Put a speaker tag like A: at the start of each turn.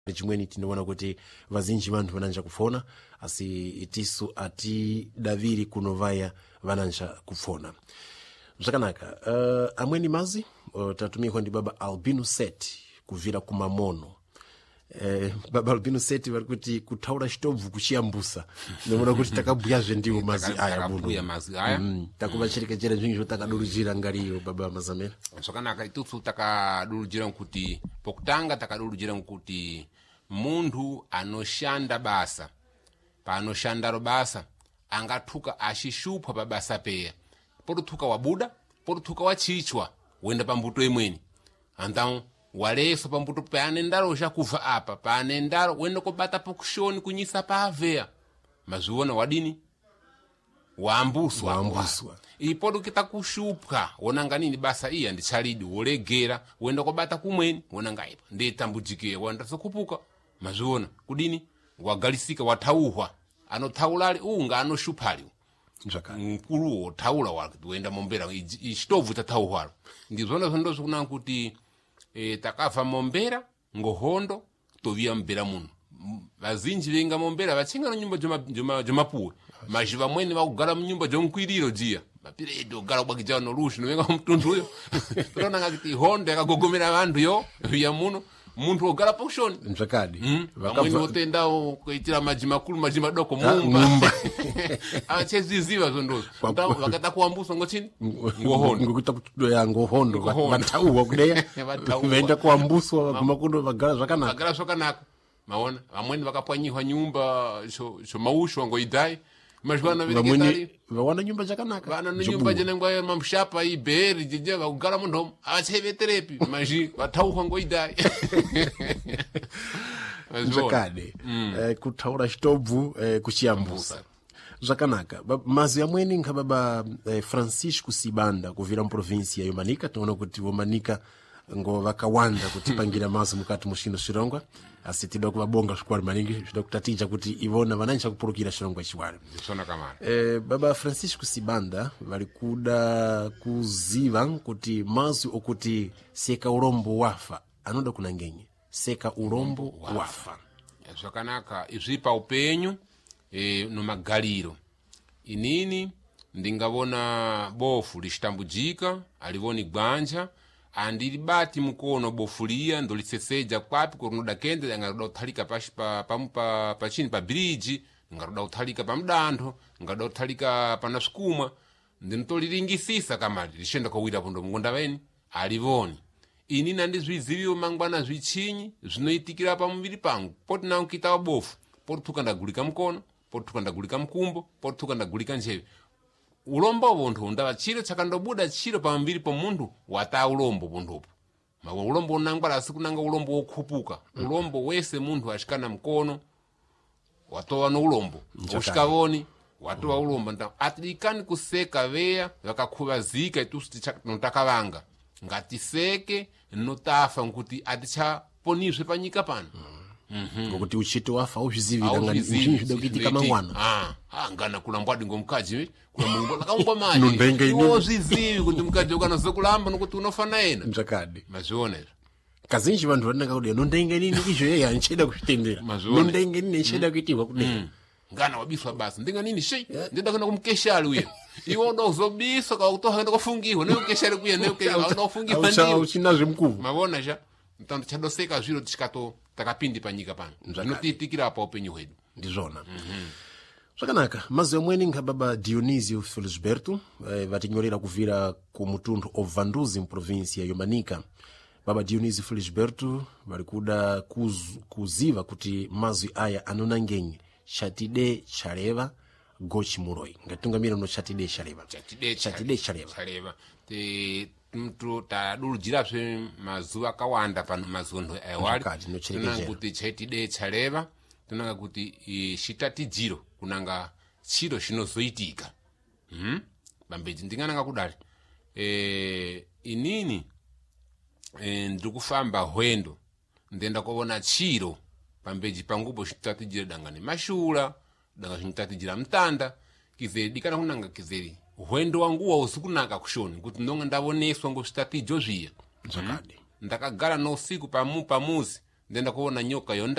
A: chimweni tinoona kuti vazinji vanthu vananja kufona asi itisu ati daviri kunovaya vananja kufona zvakanaka. Amweni mazi tatumikwa ndi baba Albino Set kuvira kumamono. Baba Albino Set vari kuti kutaura chitobvu kuchiyambusa ndomona kuti takabuyazve ndiwo mazi aya muno takuvachirikachera zvinhu takadurujira ngariyo baba Mazamera.
B: Zvakanaka itusu takadurujira kuti pokutanga takadurujira kuti munthu anoshanda basa paanoshanda basa angathuka ashishupha pa basa peya potuthuka wabuda potuthuka wachichwa wenda pambuto imweni então waleso pambuto paanendaro chakuva apa paanendaro wenda kobata pokushoni kunyisa paveya maziona wadini waambuswa ipoto kita kushupha wonanga nini basa iya ndichalidi wolegera wenda kobata kumweni wonanga ipo ndetambujike wanda sokupuka maziona kudini wagalisika wathauhwa anothaulali unga anoshuphali mkulu wothaula wake wenda mombera ichitovu tathauhwalo ndizona zondo zikuna kuti takava mombera ngohondo tovia mbera muno vazinji venga mombera vachinga no nyumba jomapuwe majiva mwene vakugara munyumba jomkwiriro jiya mapiredo ogara kubwakija no lushi novenga mtundu uyo tona ngati hondo yakagogomera vantu yo ya muno muntu ogara pokushoni
A: mzvakadi
B: vamweni votendao kuitira maji makulu maji madoko mumba acheziziva zondozo vakata kuambusa ngochini ngohondo
A: ngokuita kuti ya ngohondo vatauwa kudeya vaenda kuambuswa kumakundo vagara
B: zvakanaka maona vamweni vakapwanyihwa nyumba cho mausho ngoidai mazvana
A: vamweni vawana nyumba chakanaka
B: vana nyumba jenengwa mamshapa iberi jije vakugara mundomo acheveterepi mazhi vatauhwa ngoidai
A: zvakade kutaura chitobvu kuchiyambusa zvakanaka. Mazi amweni nka baba Francisco Sibanda kuvira muprovinsi ya Yomanika tinoona kuti Yomanika ngo vakawanda kutipangira mazi mukati mushino shirongwa asi tidoka vabonga zvikwari maningi zvida kutatija kuti ivona vanancha kupurukira shirongwa chiwari
B: zvisona kamara.
A: Baba Francisco Sibanda vari kuda kuziva kuti mazi okuti seka urombo wafa anoda kunangenye seka urombo wafa
B: zvakanaka izvipa upenyu nomagaliro inini ndingavona bofu lichitambujika alivoni gwanja andilibati mukono bofulia ndoliseseja kwapi kurunoda kende ngaruda uthalika pachini pa bridge ngaruda uthalika pa mdantho ngaruda uthalika pa nasukumwa ndinitolilingisisa kamali lishenda kowira pondo mngonda weni alivoni ini nandizviziviwo mangwana zvichinyi zvinoitikira pamuviri pangu poti nangu kita bofu poti thuka ndagulika mkono poti thuka ndagulika mkumbo poti thuka ndagulika njeve ulombo bonthu ndava chiro chakandobuda chiro pamuviri pomunthu wata ulombo bonthupo mawa ulombo unangwala asikunanga ulombo wokhupuka ulombo wese munthu ashikana mkono watowa no ulombo ushikavoni watowa ulombo nda atilikani kuseka veya vakakhuvazika itusu notakavanga ngatiseke notafa nkuti atichaponizwe panyika pano
A: ngokuti uchito wafa uzvizivira ngani zvinoda kuitika mangwana
B: ngana kulambwadi ngomukadzi kulambwa lakangwa manje wozvizivi kuti mukadzi ukanozokulamba nokuti unofana yena
A: mzvakadi
B: mazviona
A: kazhinji vantu vanenge kuti nondenge nini izvo yeye ancheda kuzvitendera nondenge nini ncheda kuitirwa kudai
B: ngana wabiswa basi ndinga nini shi ndida kuna kumkeshali uye iwo ndo uzobiswa kautohanda kufungirwa nekukeshali kuye nekufungirwa
A: ndiwo uchinazve mkuvu
B: mavona ja ntando chadoseka zviro tichikato takapindi panyika pano zvinotiitikira pa upenyu hwedu
A: ndizvona zvakanaka. mazi amweni nka baba Dionisio Felisberto vatinyorera kuvira kumutundu obvanduzi muprovinsi ya Yomanika. Baba Dionisio Felisberto vari kuda kuziva kuti mazwi aya anonangenye chatide chareva gochi muroi ngatungamira no chatide chareva mtu tadurujira zve mazuva akawanda pano mazondo aiwali tunanga kuti chatide chareva tunanga kuti chitatidziro kunanga chiro chinozoitika bambeji ndingananga kudali inini ndikufamba hwendo ndenda kuona chiro pambeji pangupo chitatidziro dangani mashula danga chitatidzira mtanda kizeri dikana kunanga kizeri hwendo wanguwa usikunaka kushoni kuti ndonga ndavoneswa ngositatidzo zviya zvakadi
B: ndakagara nousiku pamuzi ndenda kuona nyoka yo